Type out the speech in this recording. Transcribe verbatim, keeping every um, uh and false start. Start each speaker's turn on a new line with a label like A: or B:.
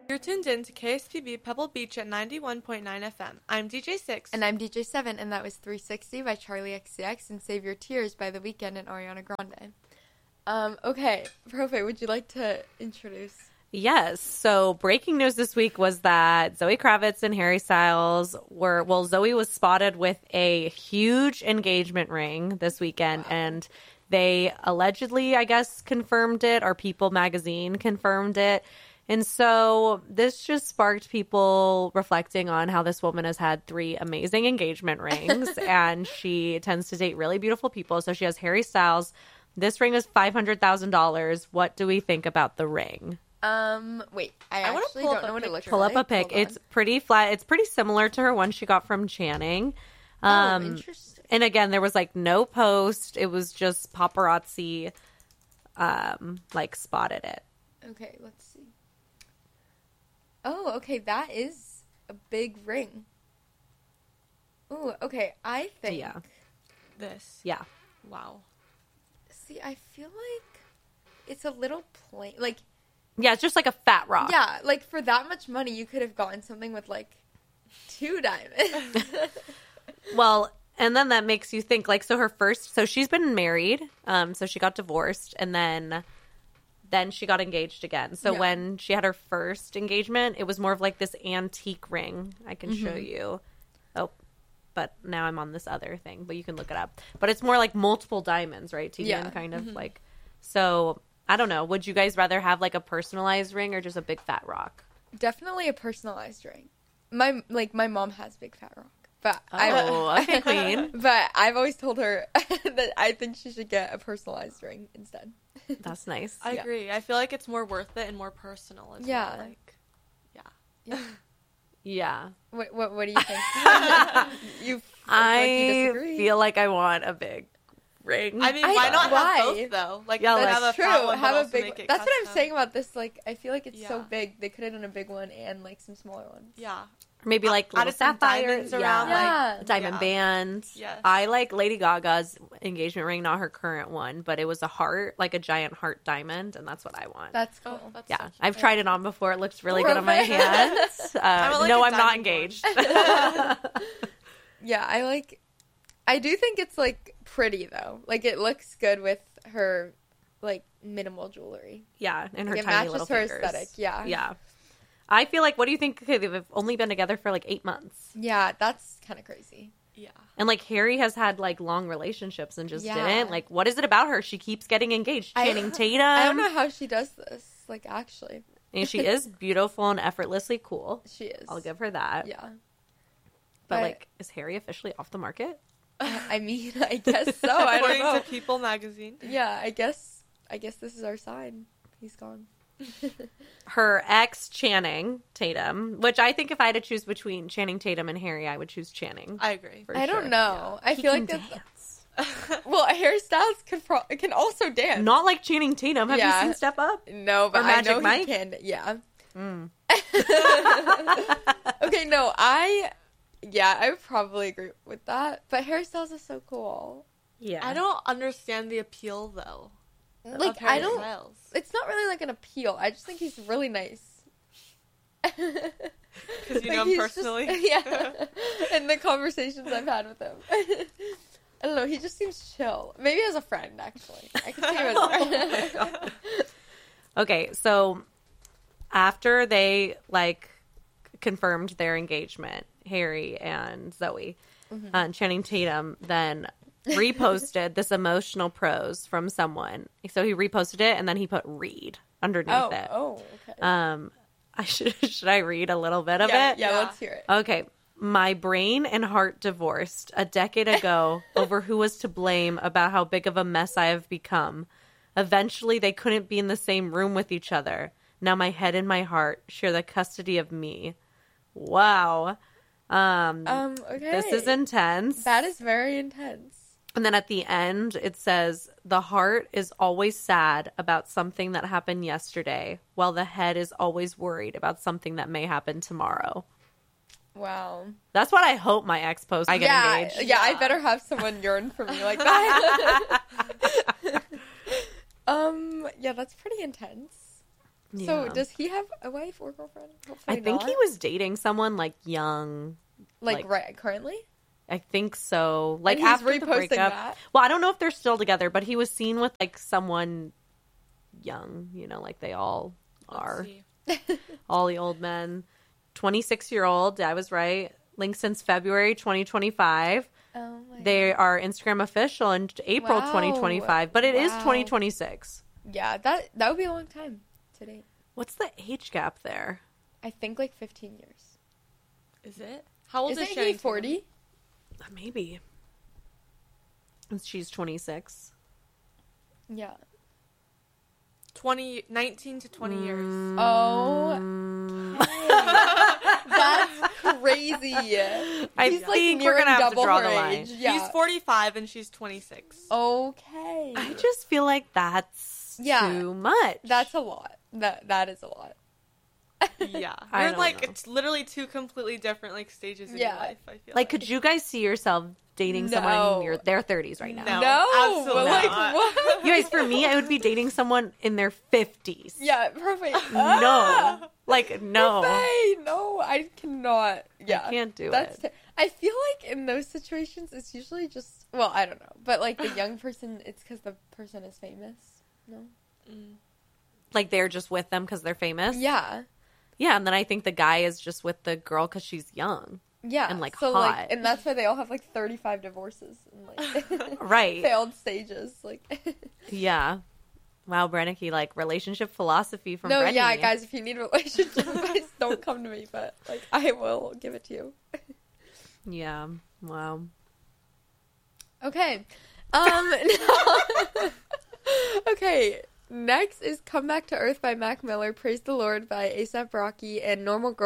A: You're tuned in to K S P B Pebble Beach at ninety-one point nine F M. I'm D J six.
B: And I'm D J seven, and that was three sixty by Charlie X C X and Save Your Tears by The Weeknd and Ariana Grande. Um, okay, Profe, would you like to introduce?
C: Yes. So breaking news this week was that Zoe Kravitz and Harry Styles were, well, Zoe was spotted with a huge engagement ring this weekend, wow. and they allegedly, I guess, confirmed it, or People magazine confirmed it. And so this just sparked people reflecting on how this woman has had three amazing engagement rings, and she tends to date really beautiful people. So she has Harry Styles. This ring is five hundred thousand dollars. What do we think about the ring?
B: Um, wait, I,
A: I
B: actually don't know what it looks like.
C: Pull up a pic. It's pretty flat. It's pretty similar to her one she got from Channing. Um,
B: oh, interesting.
C: And again, there was like no post. It was just paparazzi, um, like spotted it.
B: Okay, let's see. Oh, okay, that is a big ring. Oh, okay, I think.
C: Yeah.
A: This.
C: Yeah.
A: Wow.
B: See, I feel like it's a little plain. Like.
C: Yeah, it's just like a fat rock.
B: Yeah, like for that much money, you could have gotten something with like two diamonds.
C: Well, and then that makes you think, like, so her first, so she's been married, um, so she got divorced, and then, then she got engaged again. So
B: Yeah.
C: when she had her first engagement, it was more of like this antique ring. I can mm-hmm. show you. Oh, but now I'm on this other thing, but you can look it up. But it's more like multiple diamonds, right? Tegan,
B: Yeah.
C: kind of
B: mm-hmm.
C: like, so I don't know. Would you guys rather have like a personalized ring or just a big fat rock?
B: Definitely a personalized ring. My, like, my mom has big fat rock. But
C: oh,
B: I've,
C: okay, queen.
B: But I've always told her that I think she should get a personalized ring instead.
C: That's nice.
A: I
B: yeah.
A: agree. I feel like it's more worth it and more personal as
B: yeah.
A: well. Like, yeah.
B: Yeah.
C: Yeah.
B: What, what What do you think? you.
C: I
B: like you disagree?
C: feel like I want a big ring.
A: I mean,
B: I,
A: why not
B: why?
A: have both though? Like,
C: yeah,
A: like
C: that's
A: have a
B: true.
A: fat one,
B: have
A: but
B: a
A: also
B: big.
A: make it
B: That's what I'm
A: custom.
B: saying about this. Like, I feel like it's
A: Yeah.
B: so big. They could have done a big one and like some smaller ones.
A: Yeah.
C: Maybe like little
A: Added some
C: sapphire
A: diamonds
C: yeah.
A: around,
B: Yeah.
A: like
C: diamond
A: yeah.
C: bands.
A: Yes.
C: I like Lady Gaga's engagement ring, not her current one, but it was a heart, like a giant heart diamond, and that's what I want.
B: That's cool.
A: Oh, that's
C: yeah,
A: so
C: I've
A: cute.
C: tried it on before. It looks really good on my hands. Uh,
A: I would like
C: no,
A: a
C: I'm not
A: diamond
C: engaged.
B: Yeah, I like. I do think it's like pretty though. Like it looks good with her, like minimal jewelry.
C: Yeah, and her
B: Like, it
C: tiny
B: matches
C: little
B: her
C: fingers.
B: aesthetic. Yeah.
C: Yeah. I feel like, what do you think? Okay, they've only been together for like eight months.
B: Yeah, that's kind of crazy.
A: Yeah.
C: And like Harry has had like long relationships and just
B: Yeah.
C: didn't. Like, what is it about her? She keeps getting engaged.
B: I-
C: Channing Tatum.
B: I don't know how she does this. Like actually,
C: And she is beautiful and effortlessly cool.
B: she is.
C: I'll give her that.
B: Yeah.
C: But,
B: But-
C: like, is Harry officially off the market?
B: I mean, I guess so. I don't
A: According
B: know.
A: to People magazine.
B: Yeah, I guess. I guess this is our sign. He's gone.
C: Her ex, Channing Tatum, which I think if I had to choose between Channing Tatum and Harry, I would choose Channing.
A: I agree.
C: for
B: I
C: sure.
B: don't know. I
C: He
B: feel
C: can
B: like that's.
C: dance.
B: Well, Harry Styles can pro- can also dance.
C: Not like Channing Tatum. Have
B: Yeah.
C: you seen Step Up?
B: No, but
C: Or
B: I
C: Magic
B: know
C: Mike?
B: he can. Yeah.
C: Mm.
B: Okay, no, I. Yeah, I would probably agree with that. But Harry Styles is so cool.
C: Yeah.
A: I don't understand the appeal though.
B: Like,
A: of Harry
B: I don't.
A: Styles.
B: It's not really like an appeal. I just think he's really nice.
A: Because you
B: Like,
A: know him
B: he's just-
A: personally.
B: yeah. And the conversations I've had with him. I don't know. He just seems chill. Maybe as a friend, actually. I can see him as a
C: Oh
B: friend.
C: my God. Okay, so after they like confirmed their engagement, Harry and Zoe,
B: Mhm.
C: uh, Channing Tatum then reposted this emotional prose from someone. So he reposted it and then he put "read" underneath
B: Oh,
C: it.
B: oh, okay.
C: Um, I should should I read a little bit of
B: yeah,
C: it?
B: yeah,
A: Yeah.
B: let's hear it.
C: Okay. My brain and heart divorced a decade ago over who was to blame about how big of a mess I have become. Eventually, they couldn't be in the same room with each other. Now my head and my heart share the custody of me. Wow. Um,
B: Um, okay.
C: this is intense.
B: That is very intense.
C: And then at the end, it says, the heart is always sad about something that happened yesterday, while the head is always worried about something that may happen tomorrow.
B: Wow.
C: That's what I hope my ex post. I get
B: yeah,
C: engaged.
B: yeah, I better have someone yearn for me like that. um, yeah, that's pretty intense. So
C: Yeah.
B: does he have a wife or girlfriend? Hopefully
C: I think
B: not.
C: he was dating someone like young.
B: like,
C: like-
B: right currently.
C: I think so. Like
B: And he's
C: after the
B: reposting
C: breakup.
B: that?
C: Well, I don't know if they're still together, but he was seen with like someone young, you know, like they all are.
A: Let's see.
C: All the old men. twenty-six year old, I was right. Linked since February twenty twenty-five.
B: Oh my
C: They
B: God.
C: are Instagram official in April
B: Wow.
C: twenty twenty-five, but it is
B: Wow.
C: twenty twenty-six.
B: Yeah, that that would be a long time to date.
C: What's the age gap there?
B: I think like fifteen years.
A: Is it? How old
B: Isn't
A: is
C: Oh,
B: he
A: Channing Tatum?
B: forty?
C: Uh, Maybe. And she's twenty-six.
B: Yeah.
A: twenty, nineteen to twenty years.
C: Mm.
B: Oh, that's crazy.
C: I
B: He's like
C: think we're
B: nearing
C: gonna have to
B: double
C: draw
B: her
C: the line.
B: age. Yeah.
A: He's forty-five and she's twenty-six.
B: Okay.
C: I just feel like that's
B: Yeah.
C: too much.
B: That's a lot. That that is a lot.
A: Yeah.
C: I
A: We're
C: don't
A: like,
C: know.
A: it's literally two completely different like stages in
B: Yeah.
A: your life, I feel
C: like,
A: like.
C: could you guys see yourself dating someone
B: No.
C: in your their thirties right now?
A: No.
B: No,
A: absolutely
B: but like
A: not.
B: what?
C: You guys, for me, I would be dating someone in their fifties.
B: Yeah, perfect.
C: No.
B: Ah!
C: Like, no.
B: Buffet! No, I cannot. Yeah,
C: can't do
B: That's
C: it.
B: T- I feel like in those situations, it's usually just well, I don't know, but like the young person, it's because the person is famous. No.
A: Mm.
C: Like, they're just with them because they're famous.
B: Yeah,
C: Yeah, and then I think the guy is just with the girl because she's young.
B: yeah,
C: And, like,
B: so
C: hot.
B: like, and that's why they all have like thirty-five divorces and like
C: Right.
B: failed stages. Like,
C: Yeah. Wow, Brennicky, like, relationship philosophy from
B: no,
C: Brenny.
B: yeah, guys, if you need a relationship advice, don't come to me, but like, I will give it to you.
C: Yeah. Wow.
B: Okay. Um now- Okay. Next is Come Back to Earth by Mac Miller, Praise the Lord by A$AP Rocky, and Normal Girl